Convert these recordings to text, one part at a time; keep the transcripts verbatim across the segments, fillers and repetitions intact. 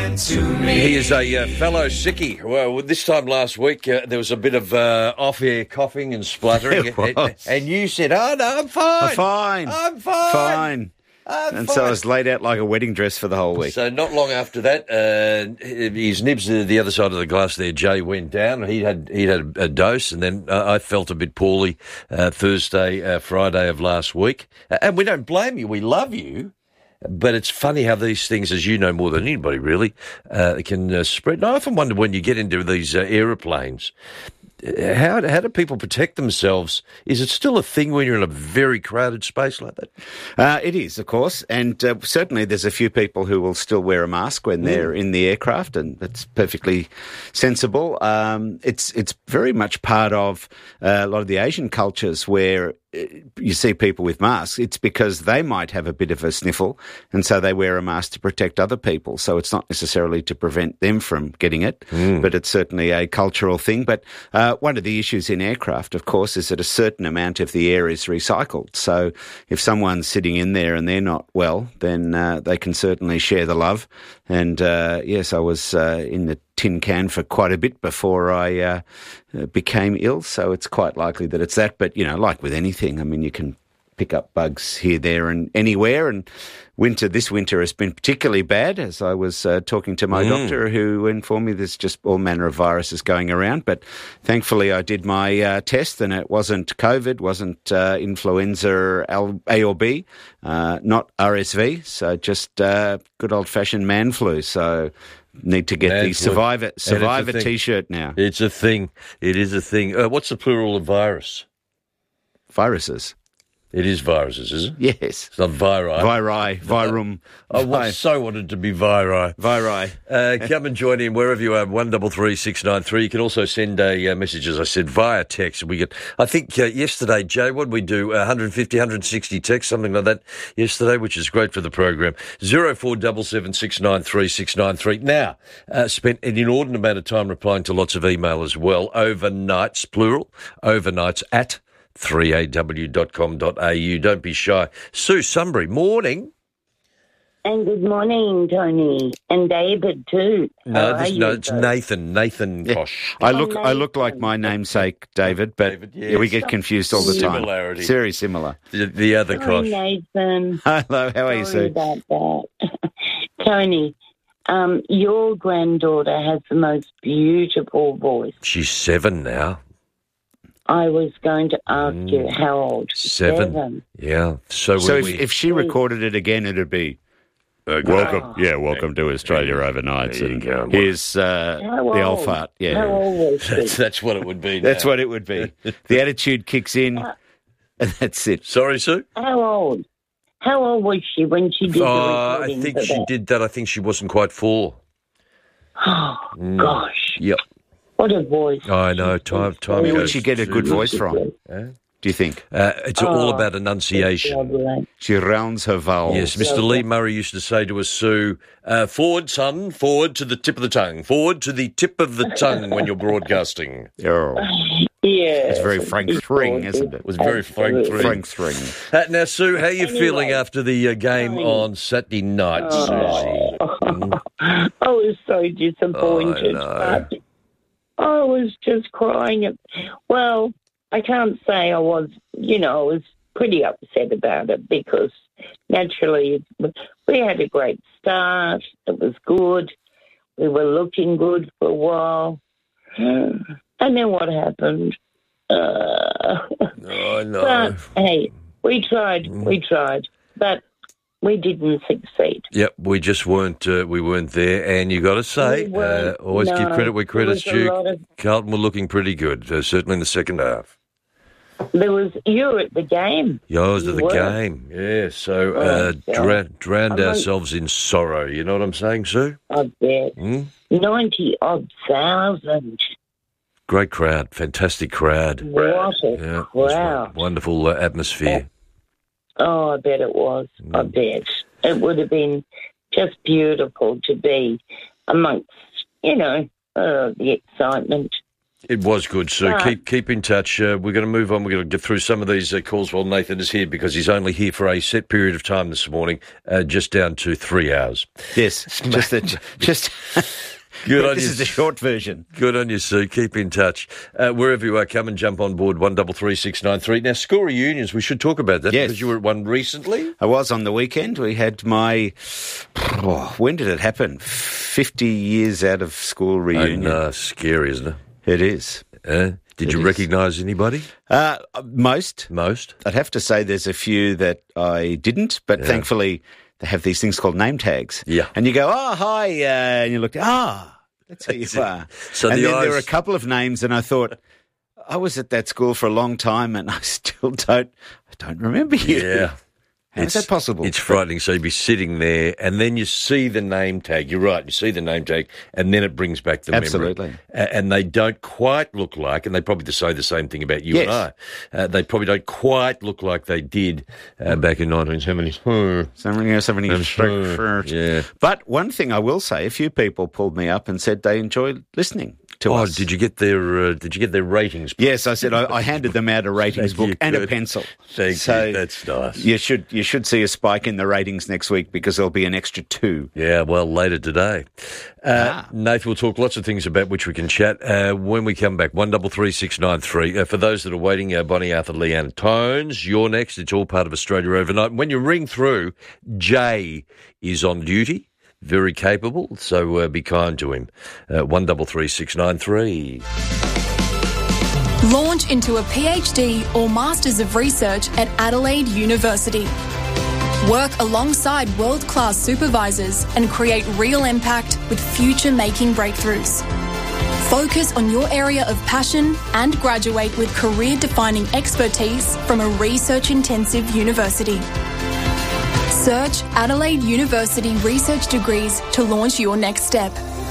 it to me. He is a uh, fellow sickie. Well, this time last week, uh, there was a bit of uh, off-air coughing and spluttering. and, and you said, oh, no, I'm fine. I'm fine. I'm fine. Fine. I'm and fine. so I was laid out like a wedding dress for the whole week. So not long after that, uh, his nibs uh, the other side of the glass there, Jay, went down. He had he had a dose, and then uh, I felt a bit poorly uh, Thursday, uh, Friday of last week. Uh, and we don't blame you. We love you. But it's funny how these things, as you know more than anybody really, uh, can uh, spread. And I often wonder when you get into these uh, aeroplanes, How, how do people protect themselves? Is it still a thing when you're in a very crowded space like that? Uh, it is, of course, and uh, certainly there's a few people who will still wear a mask when they're mm. in the aircraft, and that's perfectly sensible. Um, it's it's very much part of uh, a lot of the Asian cultures where you see people with masks. It's because they might have a bit of a sniffle, and so they wear a mask to protect other people. So it's not necessarily to prevent them from getting it, mm. but it's certainly a cultural thing. But uh, one of the issues in aircraft, of course, is that a certain amount of the air is recycled. So if someone's sitting in there and they're not well, then uh, they can certainly share the love. And uh, yes, I was uh, in the tin can for quite a bit before I uh, became ill, so it's quite likely that it's that. But, you know, like with anything, I mean, you can pick up bugs here, there and anywhere, and winter, this winter has been particularly bad, as I was uh, talking to my mm. doctor, who informed me there's just all manner of viruses going around. But thankfully I did my uh, test, and it wasn't COVID, wasn't uh, influenza A or B, uh, not R S V, so just uh, good old-fashioned man flu. So need to get Man the flu. Survivor Survivor T-shirt now. It's a thing. It is a thing. Uh, what's the plural of virus? Viruses. It is viruses, is it? Yes. It's not viri. Viri, virum. I vi- so wanted to be viri. Viri. Uh, come and join in wherever you are, one double three six nine three. You can also send a uh, message, as I said, via text. We get, I think uh, yesterday, Jay, what did we do? Uh, one fifty, one sixty texts, something like that yesterday, which is great for the program. zero four seven seven six nine three six nine three. Now, uh, spent an inordinate amount of time replying to lots of email as well. Overnights, plural, overnights at three a w dot com dot a u. Don't be shy. Sue Sunbury, morning. And good morning, Tony. And David, too. No, this, no it's both? Nathan. Nathan yeah. Kosh. I look I look like my namesake, David, but David, yes. yeah, we get confused all the time. Similarity. Very similar. The, the other Sorry, Kosh. Nathan. Hello, how are you, Sue? Sorry about that. Tony, um, your granddaughter has the most beautiful voice. She's seven now. I was going to ask mm. you how old. Seven. Seven. Yeah. So, so if, we... if she recorded it again, it'd be uh, welcome. Oh. Yeah, welcome to Australia Overnights. And go. Here's uh, the old fart. Yeah, how old that's, that's what it would be. That's now. what it would be. The attitude kicks in, uh, and that's it. Sorry, Sue. How old? How old was she when she did uh, the recording? I think she that? did that. I think she wasn't quite four. Oh mm. gosh. Yep. What a voice. I know. Time, time Where goes. would she get a good voice from? Uh, do you think? Uh, it's oh, all about enunciation. She rounds her vowels. Yes, Mister Lee Murray used to say to us, Sue, uh, forward, son, forward to the tip of the tongue. Forward to the tip of the tongue when you're broadcasting. Oh. Yeah. It's very Frank Thring, isn't it? It was very Frank Thring. Frank Thring. Uh, now, Sue, how are you anyway, feeling after the uh, game Tony. on Saturday night, oh. Susie? Mm. I was so disappointed. Oh, no. I was just crying. Well, I can't say I was, you know, I was pretty upset about it because naturally we had a great start. It was good. We were looking good for a while. And then what happened? Uh, oh, no. But, hey, we tried. We tried. But we didn't succeed. Yep, we just weren't. Uh, we weren't there, and you got to say, we uh, always no, give credit where credit's due. Of, Carlton were looking pretty good, uh, certainly in the second half. There was you were at the game. Yeah, I was you at the were. game. Yeah, so uh, oh, dra- drowned I'm ourselves in sorrow. You know what I'm saying, Sue? I bet hmm? ninety odd thousand. Great crowd, fantastic crowd. What a yeah, crowd! Wonderful uh, atmosphere. Oh, I bet it was. Mm. I bet. It would have been just beautiful to be amongst, you know, uh, the excitement. It was good, Sue. Right. Keep keep in touch. Uh, we're going to move on. We're going to get through some of these uh, calls while Nathan is here because he's only here for a set period of time this morning, uh, just down to three hours. Yes, just the, just. Good on this you. is the short version. Good on you, Sue. Keep in touch. Uh, wherever you are, come and jump on board one double three six nine three. Now, school reunions, we should talk about that Yes. because you were at one recently. I was on the weekend. We had my, oh, when did it happen? fifty years out of school reunion. And, uh, scary, isn't it? It is. Uh, did It you is. recognise anybody? Uh, most. Most? I'd have to say there's a few that I didn't, but Yeah. thankfully they have these things called name tags. Yeah. And you go, oh, hi, uh, and you look, ah, that's who you That's it. are. So and the then there were a eyes- couple of names, and I thought, I was at that school for a long time, and I still don't, I don't remember you. Yeah. How is that possible? It's frightening. So you'd be sitting there and then you see the name tag. You're right. You see the name tag and then it brings back the Absolutely. memory. A- And they don't quite look like, and they probably say the same thing about you Yes. and I, uh, they probably don't quite look like they did uh, back in nineteen seventy. Something else, something I'm else. sure. Yeah. But one thing I will say, a few people pulled me up and said they enjoyed listening to Oh, us. did you get their uh, did you get their ratings? Yes, I said I, I handed them out a ratings Thank you. book and a Good. pencil. Thank so you. That's nice. You should you should see a spike in the ratings next week because there'll be an extra two. Yeah, well, later today. Uh, Ah. Nathan, we'll talk lots of things about which we can chat uh, when we come back. one double three six nine three. Uh, for those that are waiting, uh, Bonnie, Arthur, Leanne, Tones, you're next. It's all part of Australia Overnight. When you ring through, Jay is on duty, very capable, so uh, be kind to him. Uh, one double three six nine three. Launch into a PhD or Masters of Research at Adelaide University. Work alongside world-class supervisors and create real impact with future-making breakthroughs. Focus on your area of passion and graduate with career-defining expertise from a research-intensive university. Search Adelaide University Research Degrees to launch your next step.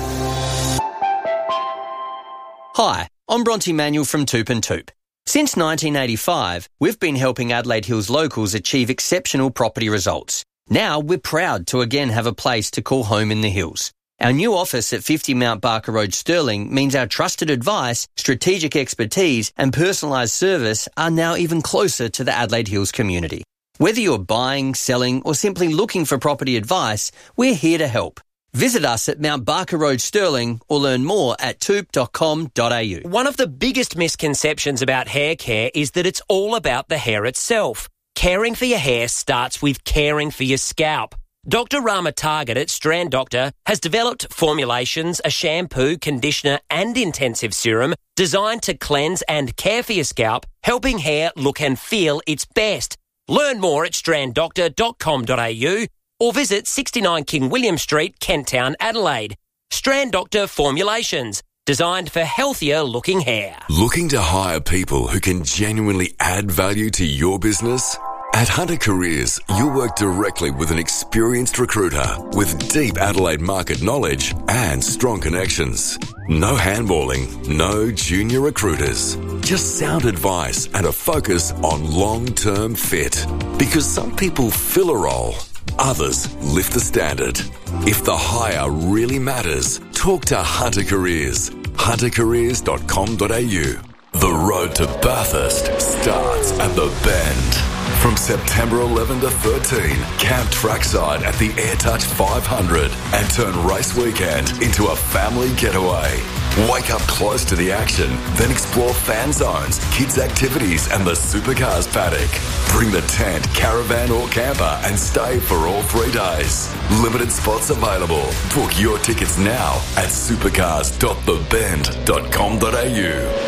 Hi, I'm Bronte Manuel from Toop and Toop. Since nineteen eighty-five, we've been helping Adelaide Hills locals achieve exceptional property results. Now we're proud to again have a place to call home in the hills. Our new office at fifty Mount Barker Road, Stirling, means our trusted advice, strategic expertise and personalised service are now even closer to the Adelaide Hills community. Whether you're buying, selling or simply looking for property advice, we're here to help. Visit us at Mount Barker Road, Stirling, or learn more at toop dot com dot a u. One of the biggest misconceptions about hair care is that it's all about the hair itself. Caring for your hair starts with caring for your scalp. Doctor Rama Target at Strand Doctor has developed formulations, a shampoo, conditioner and intensive serum designed to cleanse and care for your scalp, helping hair look and feel its best. Learn more at strand doctor dot com dot a u or visit sixty-nine King William Street, Kent Town, Adelaide. Strand Doctor Formulations, designed for healthier looking hair. Looking to hire people who can genuinely add value to your business? At Hunter Careers, you'll work directly with an experienced recruiter with deep Adelaide market knowledge and strong connections. No handballing, no junior recruiters. Just sound advice and a focus on long-term fit. Because some people fill a role, others lift the standard. If the hire really matters, talk to Hunter Careers. hunter careers dot com dot a u. The road to Bathurst starts at the Bend. From September eleventh to thirteenth, camp trackside at the AirTouch five hundred and turn race weekend into a family getaway. Wake up close to the action, then explore fan zones, kids' activities and the supercars paddock. Bring the tent, caravan or camper and stay for all three days. Limited spots available. Book your tickets now at supercars dot the bend dot com dot a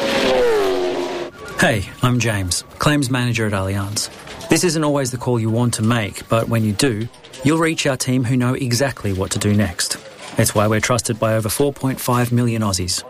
u. Hey, I'm James, Claims Manager at Allianz. This isn't always the call you want to make, but when you do, you'll reach our team who know exactly what to do next. It's why we're trusted by over four point five million Aussies.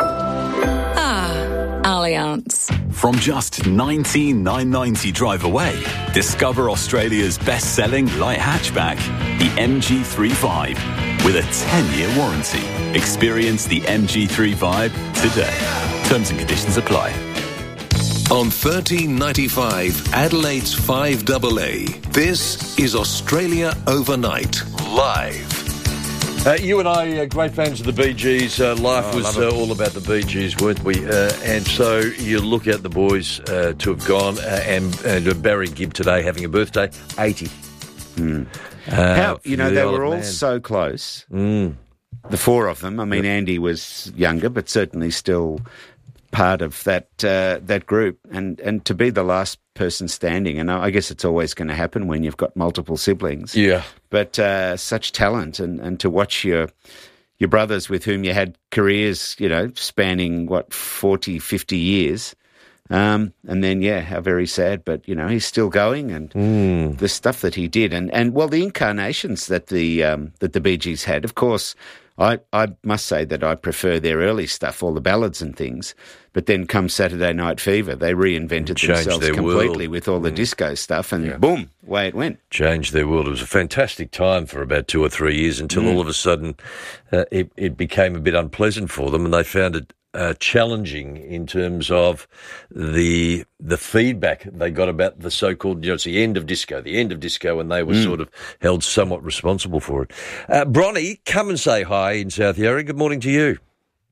Ah, Allianz. From just nineteen thousand nine hundred ninety drive away, discover Australia's best-selling light hatchback, the M G thirty-five, with a ten-year warranty. Experience the M G thirty-five today. Terms and conditions apply. On thirteen ninety-five, Adelaide's five A A, this is Australia Overnight, live. Uh, you and I, uh, great fans of the Bee Gees. Uh, life Oh, was love uh, it. all about the Bee Gees, weren't we? Uh, and so you look at the boys uh, to have gone, uh, and, and Barry Gibb today having a birthday, eighty. Mm. Uh, How, you know, for the they old were all man. so close. Mm. The four of them. I mean, Andy was younger, but certainly still part of that uh, that group. And, and to be the last person standing, and I guess it's always going to happen when you've got multiple siblings. Yeah. But uh, such talent, and, and to watch your your brothers with whom you had careers, you know, spanning, what, forty, fifty years. Um, and then, yeah, how very sad, but, you know, he's still going, and mm. the stuff that he did. And, and well, the incarnations that the um, that the Bee Gees had, of course, I, I must say that I prefer their early stuff, all the ballads and things. But then come Saturday Night Fever, they reinvented Changed themselves their completely world. with all the Mm. disco stuff, and Yeah. boom, away it went. Changed their world. It was a fantastic time for about two or three years until Mm. all of a sudden uh, it, it became a bit unpleasant for them, and they found it uh, challenging in terms of the the feedback they got about the so-called, you know, it's the end of disco, the end of disco, and they were Mm. sort of held somewhat responsible for it. Uh, Bronnie, come and say hi in South Yarra. Good morning to you.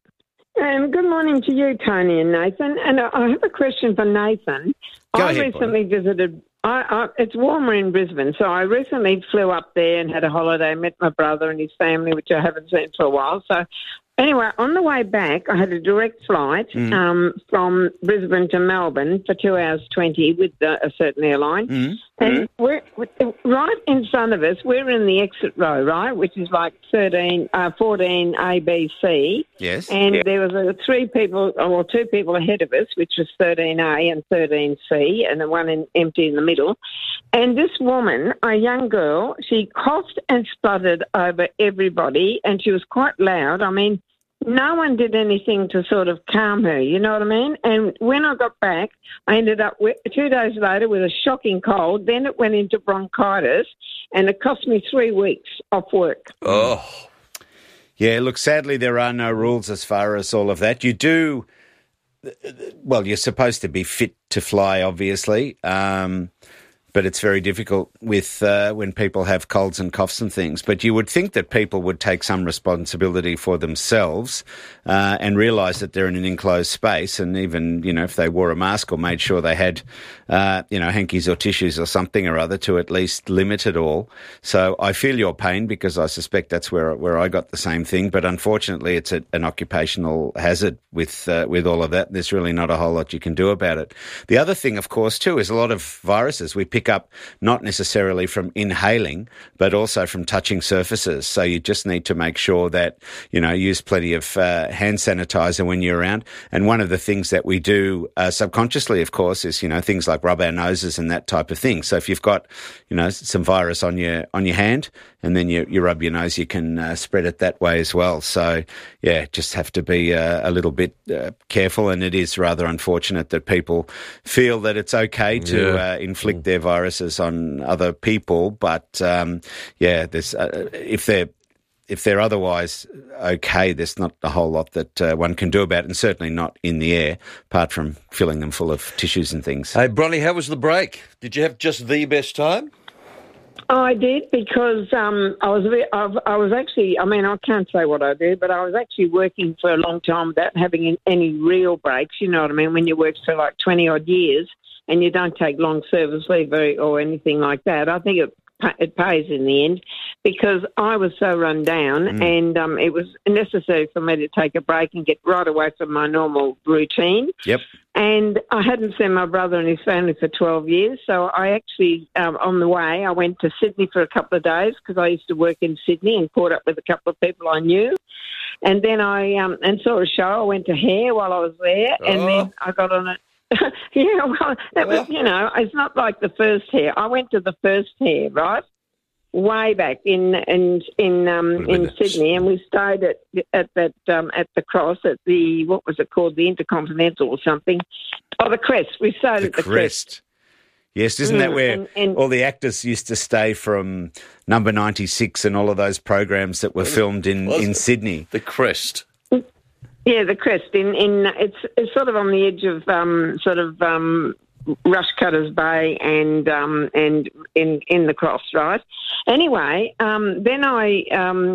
Um, good morning to you, Tony and Nathan. And uh, I have a question for Nathan. Go I ahead, recently visited. I, I, it's warmer in Brisbane, so I recently flew up there and had a holiday. Met my brother and his family, which I haven't seen for a while. So, anyway, on the way back, I had a direct flight Mm. um, from Brisbane to Melbourne for two hours twenty with uh, a certain airline. Mm. And we're, we're right in front of us. We're in the exit row, right, which is like thirteen, uh, fourteen A, B, C. Yes. And there was uh, three people, or two people ahead of us, which was thirteen A and thirteen C, and the one in, empty in the middle. And this woman, a young girl, she coughed and spluttered over everybody, and she was quite loud. I mean, no one did anything to sort of calm her, you know what I mean? And when I got back, I ended up with, two days later with a shocking cold. Then it went into bronchitis, and it cost me three weeks off work. Oh. Yeah, look, sadly, there are no rules as far as all of that. You do, well, you're supposed to be fit to fly, obviously, um, but it's very difficult with uh, when people have colds and coughs and things. But you would think that people would take some responsibility for themselves uh, and realise that they're in an enclosed space, and even, you know, if they wore a mask or made sure they had, uh, you know, hankies or tissues or something or other to at least limit it all. So I feel your pain, because I suspect that's where where I got the same thing. But unfortunately, it's a, an occupational hazard with uh, with all of that. There's really not a whole lot you can do about it. The other thing, of course, too, is a lot of viruses we pick up not necessarily from inhaling, but also from touching surfaces. So you just need to make sure that, you know, use plenty of uh, hand sanitizer when you're around. And one of the things that we do uh, subconsciously, of course, is, you know, things like rub our noses and that type of thing. So if you've got, you know, some virus on your on your hand, and then you, you rub your nose, you can uh, spread it that way as well. So, yeah, just have to be uh, a little bit uh, careful. And it is rather unfortunate that people feel that it's okay to Yeah. uh, inflict their viruses on other people. But, um, yeah, there's uh, if they're if they're otherwise okay, there's not a whole lot that uh, one can do about it, and certainly not in the air, apart from filling them full of tissues and things. Hey, Bronnie, how was the break? Did you have just the best time? I did, because um, I was ve- I I was actually, I mean, I can't say what I do, but I was actually working for a long time without having any real breaks, you know what I mean, when you work for like twenty-odd years and you don't take long service leave or, or anything like that. I think it it pays in the end, because I was so run down Mm. and um, it was necessary for me to take a break and get right away from my normal routine. Yep. And I hadn't seen my brother and his family for twelve years, so I actually, um, on the way, I went to Sydney for a couple of days, because I used to work in Sydney, and caught up with a couple of people I knew. And then I um, and saw a show. I went to Hair while I was there, and Oh. then I got on it. Yeah, well, that was, you know, it's not like the first Hair. I went to the first Hair, right? Way back in in in um, Would've in been the- Sydney, and we stayed at at that um, at the Cross, at the, what was it called, the Intercontinental or something? Oh, the Crest. We stayed The at the Crest. Crest. Yes, isn't that Mm, where and- and- all the actors used to stay from Number ninety-six and all of those programs that were filmed in, Was in it? Sydney? The Crest. Yeah, the Crest. In in it's it's sort of on the edge of um, sort of um, Rushcutters Bay and um, and in in the Cross, right? Anyway, um, then I um,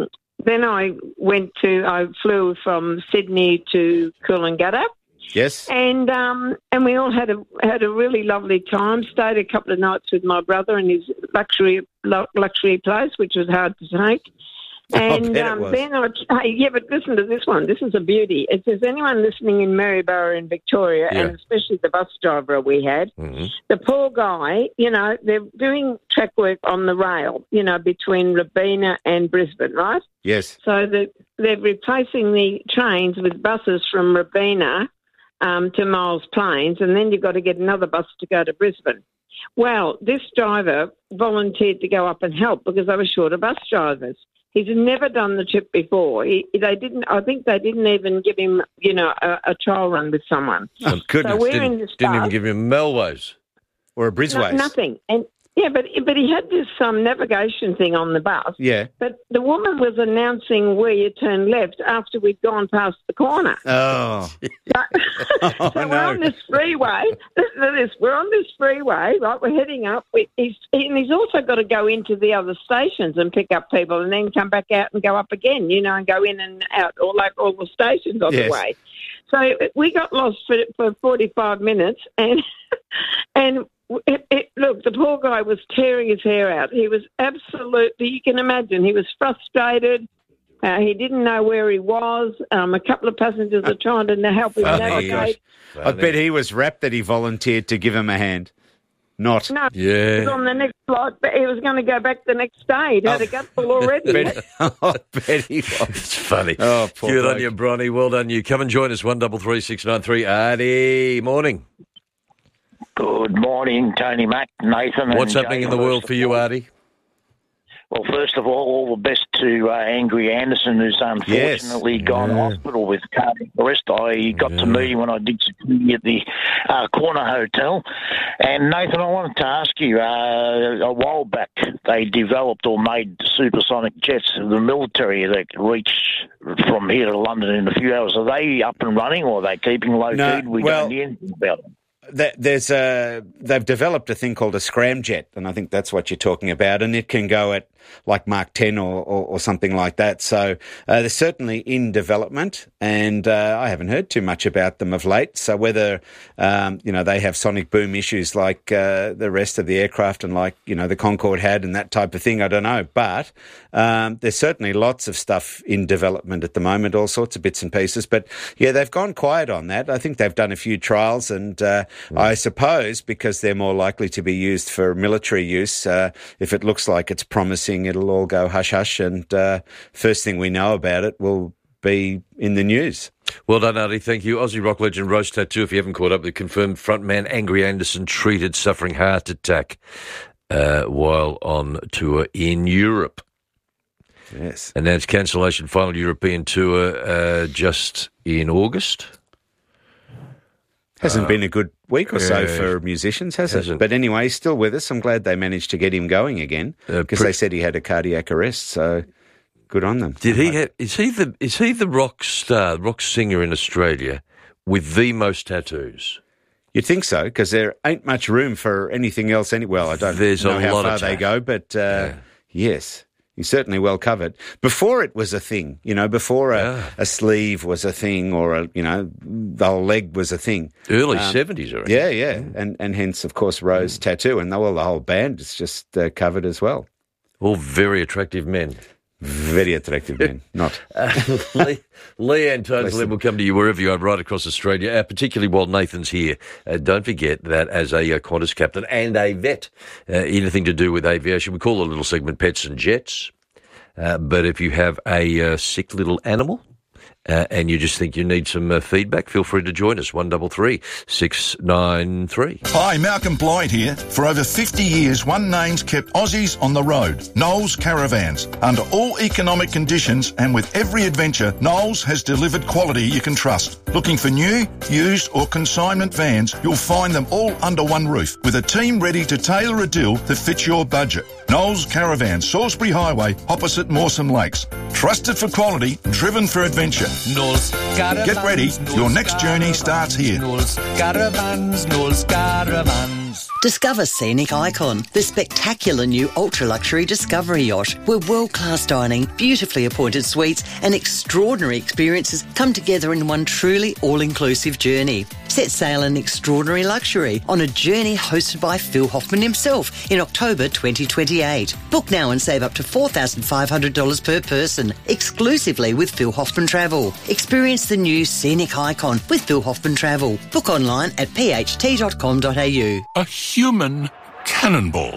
then I went to, I flew from Sydney to Coolangatta. Yes. And um, and we all had a had a really lovely time. Stayed a couple of nights with my brother in his luxury luxury place, which was hard to take. And um, then I, hey, yeah, but listen to this one. This is a beauty. It says, anyone listening in Maryborough in Victoria, yeah. and especially the bus driver we had, mm-hmm. the poor guy, you know, they're doing track work on the rail, you know, between Robina and Brisbane, right? Yes. So the, they're replacing the trains with buses from Robina um, to Miles Plains, and then you've got to get another bus to go to Brisbane. Well, this driver volunteered to go up and help because they were short of bus drivers. He's never done the trip before. He, they didn't. I think they didn't even give him, you know, a, a trial run with someone. Oh goodness! So we're didn't, in this didn't bus. even give him Melways or a Brisways. No, nothing. And yeah, but but he had this um, navigation thing on the bus. Yeah. But the woman was announcing where you turn left after we'd gone past the corner. Oh. So, oh so no. we're on this freeway. Listen to this. We're on this freeway, right? We're heading up. We, he's, and he's also got to go into the other stations and pick up people, and then come back out and go up again. You know, and go in and out, all like all the stations on yes. the way. So we got lost for for forty-five minutes, and and. It, it, look, the poor guy was tearing his hair out. He was absolutely, you can imagine, he was frustrated. Uh, he didn't know where he was. Um, a couple of passengers are trying to help him navigate. I bet he was rapt that he volunteered to give him a hand. Not. No, yeah. he was on the next flight, but he was going to go back the next day. He'd had oh. a gutful already. bet, oh, bet he was. It's funny. Oh, poor Good bloke. on you, Bronny. Well done you. Come and join us, one double three six nine three. Artie, morning. Good morning, Tony Mack, Nathan. What's and happening Jay in the world for you, Artie? Well, first of all, all the best to uh, Angry Anderson, who's unfortunately yes. gone yeah. to hospital with cardiac arrest. I got yeah. to meet him when I did security at the uh, Corner Hotel. And, Nathan, I wanted to ask you, uh, a while back they developed or made supersonic jets of the military that reach from here to London in a few hours. Are they up and running, or are they keeping low no, key? We well, don't hear anything about them. There's a, they've developed a thing called a scramjet, and I think that's what you're talking about, and it can go at like Mark ten or, or, or something like that. So uh, they're certainly in development, and uh, I haven't heard too much about them of late. So whether, um, you know, they have sonic boom issues like uh, the rest of the aircraft and like, you know, the Concorde had and that type of thing, I don't know. But um, there's certainly lots of stuff in development at the moment, all sorts of bits and pieces. But, yeah, they've gone quiet on that. I think they've done a few trials, and uh, mm. I suppose because they're more likely to be used for military use, uh, if it looks like it's promising, it'll all go hush-hush, and uh, first thing we know about it will be in the news. Well done, Artie. Thank you. Aussie rock legend Rose Tattoo, if you haven't caught up, the confirmed frontman Angry Anderson treated suffering heart attack uh, while on tour in Europe. Yes. Announced cancellation final European tour uh, just in August. Hasn't uh, been a good week or yeah, so for musicians, has hasn't. it? But anyway, he's still with us. I'm glad they managed to get him going again because uh, pre- they said he had a cardiac arrest. So good on them. Did he have? Is he the? Is he the rock star, rock singer in Australia with the most tattoos? You'd think so, because there ain't much room for anything else. Any well, I don't There's know a how lot far of they ta- go, but uh, yeah. yes. He's certainly well covered. Before it was a thing, you know, before a, yeah. a sleeve was a thing, or, a, you know, the whole leg was a thing. Early um, seventies, already. Yeah, yeah. Mm. And and hence, of course, Rose mm. Tattoo. And well, the whole band is just uh, covered as well. All very attractive men. Very attractive men. Not. uh, Lee, Leanne Tonesley will come to you wherever you are, right across Australia, uh, particularly while Nathan's here. Uh, don't forget that as a uh, Qantas captain and a vet, uh, anything to do with aviation, we call the little segment Pets and Jets. Uh, but if you have a uh, sick little animal, Uh, and you just think you need some uh, feedback, feel free to join us, one double three six nine three. Hi, Malcolm Blythe here. For over fifty years, One Name's kept Aussies on the road. Knowles Caravans. Under all economic conditions and with every adventure, Knowles has delivered quality you can trust. Looking for new, used or consignment vans, you'll find them all under one roof with a team ready to tailor a deal that fits your budget. Knowles Caravans, Salisbury Highway, opposite Mawson Lakes. Trusted for quality, driven for adventure. Knowles Caravans. Get ready, Knowles your next journey Caravans, starts here. Knowles Caravans, Knowles Caravans. Icons. Discover Scenic Icon, the spectacular new ultra-luxury Discovery yacht, where world-class dining, beautifully appointed suites and extraordinary experiences come together in one truly all-inclusive journey. Set sail in extraordinary luxury on a journey hosted by Phil Hoffman himself in October twenty twenty-eight. Book now and save up to four thousand five hundred dollars per person, exclusively with Phil Hoffman Travel. Experience the new Scenic Icon with Phil Hoffman Travel. Book online at p h t dot com dot a u. A human cannonball.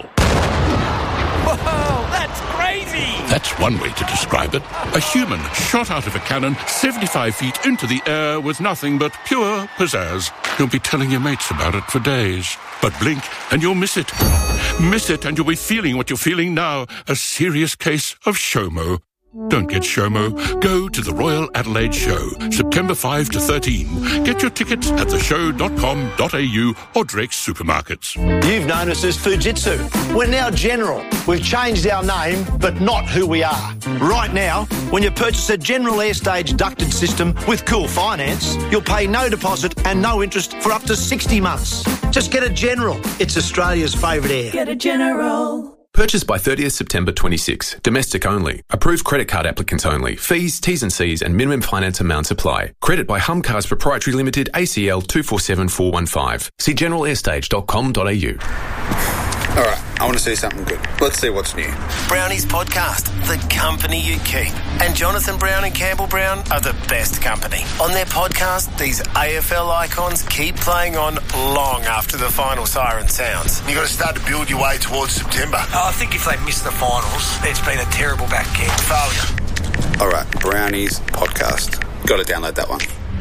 Whoa, that's crazy! That's one way to describe it. A human shot out of a cannon seventy-five feet into the air with nothing but pure pizzazz. You'll be telling your mates about it for days. But blink and you'll miss it. Miss it and you'll be feeling what you're feeling now. A serious case of SHOMO. Don't get SHOMO. Go to the Royal Adelaide Show, September fifth to thirteenth. Get your tickets at the show dot com dot a u or Drake's supermarkets. You've known us as Fujitsu. We're now General. We've changed our name, but not who we are. Right now, when you purchase a General Airstage ducted system with Cool Finance, you'll pay no deposit and no interest for up to sixty months. Just get a General. It's Australia's favourite air. Get a General. Purchase by thirtieth September twenty-six. Domestic only. Approved credit card applicants only. Fees, T's and C's and minimum finance amounts apply. Credit by Hum Cars Proprietary Limited, A C L two four seven four one five. See general airstage dot com dot a u. All right, I want to see something good. Let's see what's new. Brownie's Podcast, the company you keep. And Jonathan Brown and Campbell Brown are the best company. On their podcast, these A F L icons keep playing on long after the final siren sounds. You've got to start to build your way towards September. I think if they miss the finals, it's been a terrible back kick. Failure. All right, Brownie's Podcast. Got to download that one.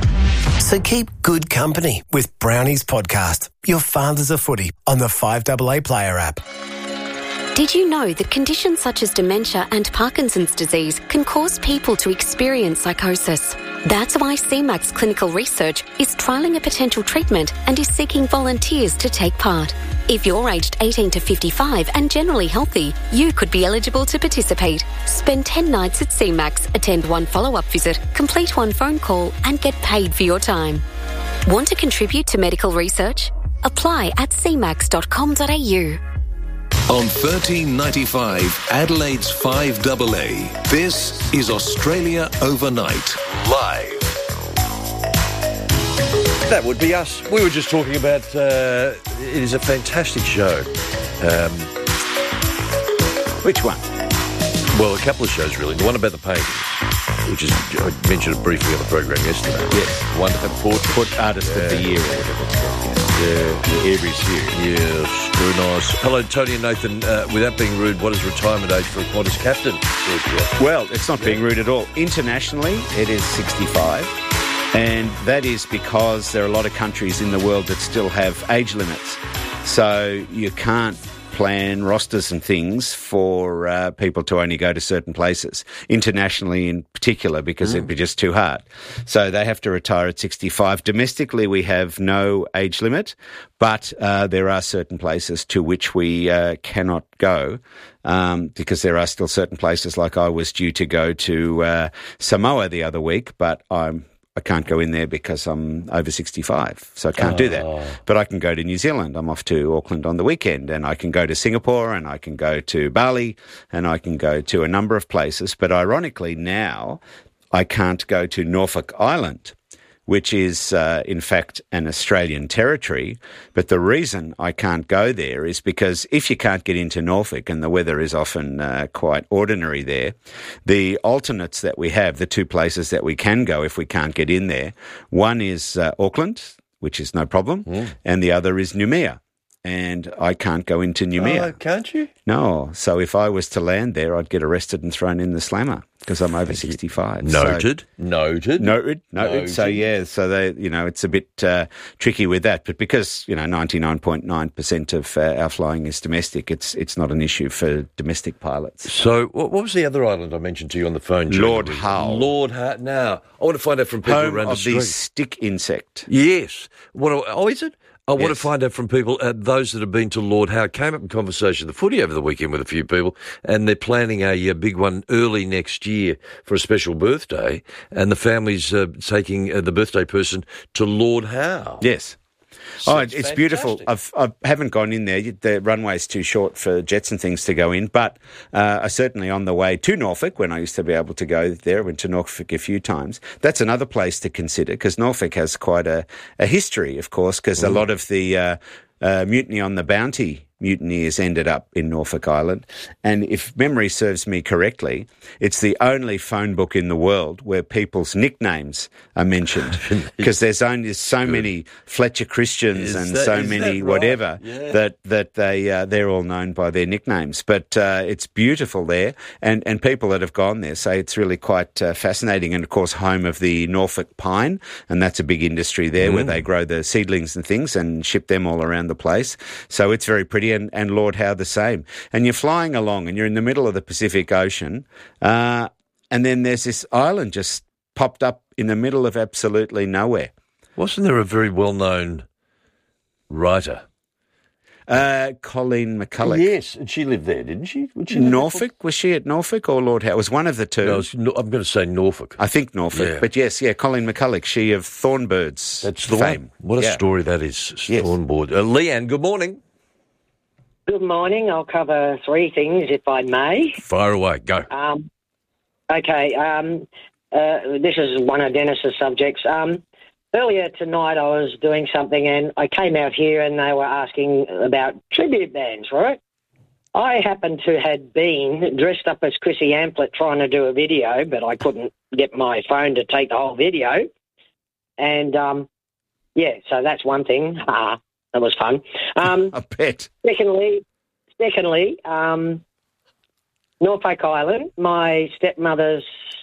So keep good company with Brownie's Podcast, your father's a footy, on the five A A Player app. Did you know that conditions such as dementia and Parkinson's disease can cause people to experience psychosis? That's why C MAX Clinical Research is trialling a potential treatment and is seeking volunteers to take part. If you're aged eighteen to fifty-five and generally healthy, you could be eligible to participate. Spend ten nights at C MAX, attend one follow-up visit, complete one phone call and get paid for your time. Want to contribute to medical research? Apply at c max dot com dot a u. On thirteen ninety-five, Adelaide's five A A, this is Australia Overnight, live. That would be us. We were just talking about, uh, it is a fantastic show. Um, Which one? Well, a couple of shows, really. The one about the paintings, which is, I mentioned it briefly on the program yesterday. Yes. The one that Port, Port Artist yeah. of the Year, or whatever it's called. Yeah, every year. Yes, very nice. Hello, Tony and Nathan. Uh, without being rude, what is retirement age for a Qantas captain? Well, it's not being rude at all. Internationally, it is sixty-five. And that is because there are a lot of countries in the world that still have age limits. So you can't plan rosters and things for uh, people to only go to certain places, internationally in particular, because mm. it'd be just too hard. So they have to retire at sixty-five. Domestically, we have no age limit, but uh, there are certain places to which we uh, cannot go. Um, because there are still certain places, like I was due to go to uh, Samoa the other week, but I'm I can't go in there because I'm over sixty-five, so I can't oh. do that. But I can go to New Zealand. I'm off to Auckland on the weekend, and I can go to Singapore, and I can go to Bali, and I can go to a number of places. But ironically now, I can't go to Norfolk Island, which is, uh, in fact, an Australian territory. But the reason I can't go there is because if you can't get into Norfolk, and the weather is often uh, quite ordinary there, the alternates that we have, the two places that we can go if we can't get in there, one is uh, Auckland, which is no problem, mm. and the other is Noumea. And I can't go into Noumea. Oh, can't you? No. So if I was to land there, I'd get arrested and thrown in the slammer because I'm over sixty-five. Noted. So, noted. Noted. Noted. So, yeah, so they, you know, it's a bit uh, tricky with that. But because, you know, ninety-nine point nine percent of uh, our flying is domestic, it's it's not an issue for domestic pilots. So what was the other island I mentioned to you on the phone? Lord Howe. Lord Howe. Now, I want to find out from people Home around of the street. the stick insect. Yes. What? Oh, is it? I want yes. to find out from people, uh, those that have been to Lord Howe. Came up in conversation, the footy over the weekend with a few people, and they're planning a, a big one early next year for a special birthday, and the family's uh, taking uh, the birthday person to Lord Howe. Yes. Oh, Sounds it's beautiful. I've, I haven't gone in there. The runway's too short for jets and things to go in, but uh, I certainly on the way to Norfolk, when I used to be able to go there, I went to Norfolk a few times. That's another place to consider, because Norfolk has quite a, a history, of course, because mm. a lot of the uh, uh, mutiny on the Bounty mutineers ended up in Norfolk Island. And if memory serves me correctly, it's the only phone book in the world where people's nicknames are mentioned, because there's only so many Fletcher Christians is and that, so many right? whatever yeah. that that they uh, they're all known by their nicknames. But uh, it's beautiful there, and and people that have gone there say it's really quite uh, fascinating. And of course, home of the Norfolk pine, and that's a big industry there mm. where they grow the seedlings and things and ship them all around the place. So it's very pretty. And, and Lord Howe the same. And you're flying along and you're in the middle of the Pacific Ocean, uh, and then there's this island just popped up in the middle of absolutely nowhere. Wasn't there a very well-known writer? Uh, Colleen McCulloch. Yes, and she lived there, didn't she? she Norfolk? Was she at Norfolk or Lord Howe? It was one of the two. No, was, I'm going to say Norfolk. I think Norfolk. Yeah. But yes, yeah, Colleen McCulloch, she of Thornbirds That's the fame. One. What a yeah. story that is, yes. Thornbird. Uh, Leanne, good morning. Good morning. I'll cover three things, if I may. Fire away. Go. Um, okay. Um, uh, this is one of Dennis's subjects. Um, earlier tonight, I was doing something, and I came out here, and they were asking about tribute bands, right? I happened to had been dressed up as Chrissy Amplet trying to do a video, but I couldn't get my phone to take the whole video. And, um, yeah, so that's one thing. Ah. That was fun. Um, I bet. Secondly, secondly, um, Norfolk Island, my stepmother's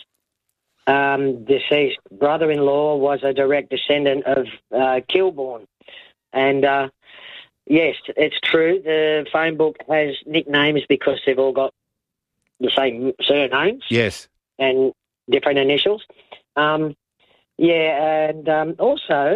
um, deceased brother-in-law was a direct descendant of uh, Kilbourne. And, uh, yes, it's true, the phone book has nicknames because they've all got the same surnames. Yes. And different initials. Um, yeah, and um, also...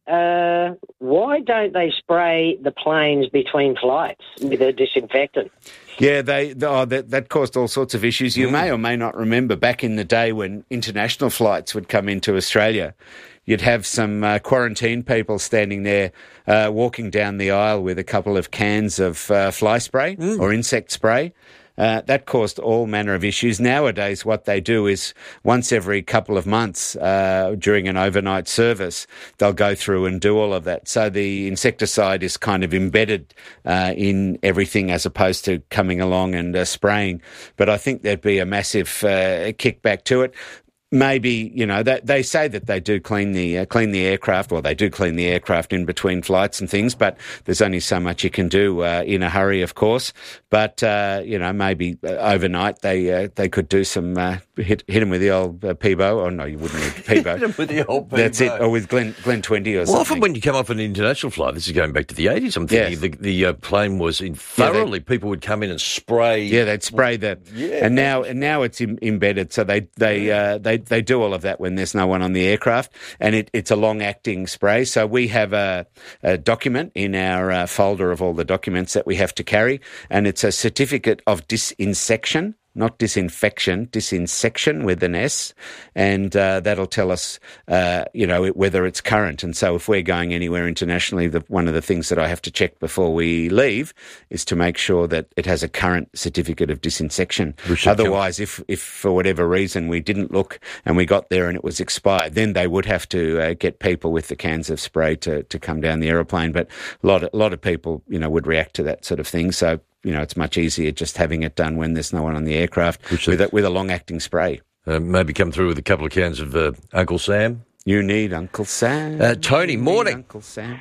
Uh, why don't they spray the planes between flights with a disinfectant? Yeah, they oh, that, that caused all sorts of issues. You mm. may or may not remember back in the day when international flights would come into Australia, you'd have some uh, quarantine people standing there uh, walking down the aisle with a couple of cans of uh, fly spray mm. or insect spray. Uh, that caused all manner of issues. Nowadays, what they do is once every couple of months uh, during an overnight service, they'll go through and do all of that. So the insecticide is kind of embedded uh, in everything as opposed to coming along and uh, spraying. But I think there'd be a massive uh, kickback to it. Maybe, you know, they, they say that they do clean the uh, clean the aircraft, or they do clean the aircraft in between flights and things, but there's only so much you can do uh, in a hurry, of course. But, uh, you know, maybe uh, overnight they uh, they could do some, uh, hit hit them with the old uh, Peebo. Oh, no, you wouldn't need Peebo. Hit them with the old Peebo. That's it, or with Glen, Glen twenty or well, something. Often when you come off an international flight, this is going back to the eighties, I'm thinking yes. the, the uh, plane was in thoroughly, yeah, they, people would come in and spray. Yeah, they'd spray that. Yeah, and now and now it's Im- embedded, so they, they, uh, they, they do all of that when there's no one on the aircraft, and it, it's a long-acting spray. So we have a, a document in our uh, folder of all the documents that we have to carry, and it's a certificate of disinsection, not disinfection, disinsection with an S, and uh, that'll tell us, uh, you know, whether it's current. And so if we're going anywhere internationally, the, one of the things that I have to check before we leave is to make sure that it has a current certificate of disinsection. Otherwise, if, if for whatever reason we didn't look and we got there and it was expired, then they would have to uh, get people with the cans of spray to, to come down the aeroplane. But a lot, of, a lot of people, you know, would react to that sort of thing. So, you know, it's much easier just having it done when there's no one on the aircraft with a, with a long-acting spray. Uh, maybe come through with a couple of cans of uh, Uncle Sam. You need Uncle Sam. Uh, Tony, morning. Uncle Sam.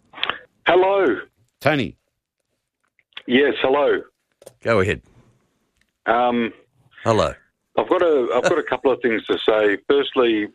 Hello. Tony. Yes, hello. Go ahead. Um, hello. I've got a I've got a couple of things to say. Firstly,